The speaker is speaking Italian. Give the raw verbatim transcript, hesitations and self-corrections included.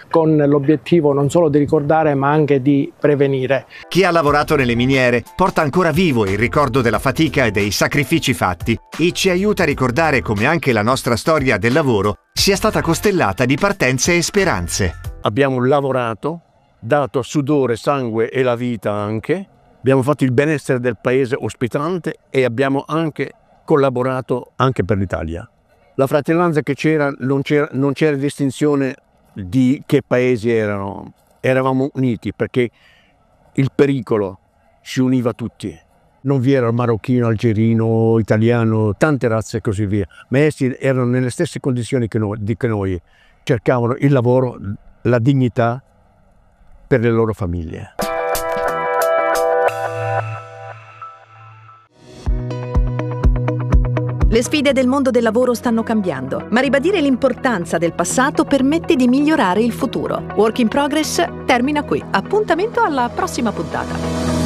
con l'obiettivo non solo di ricordare ma anche di prevenire. Chi ha lavorato nelle miniere porta ancora vivo il ricordo della fatica e dei sacrifici fatti e ci aiuta a ricordare come anche la nostra storia del lavoro sia stata costellata di partenze e speranze. Abbiamo lavorato, dato sudore, sangue e la vita anche, abbiamo fatto il benessere del paese ospitante e abbiamo anche collaborato anche per l'Italia. La fratellanza che c'era, non c'era, non c'era distinzione di che paesi erano, eravamo uniti perché il pericolo ci univa tutti. Non vi era il marocchino, algerino, italiano, tante razze e così via, ma essi erano nelle stesse condizioni che noi, di che noi, cercavano il lavoro, la dignità per le loro famiglie. Le sfide del mondo del lavoro stanno cambiando, ma ribadire l'importanza del passato permette di migliorare il futuro. Work in Progress termina qui. Appuntamento alla prossima puntata.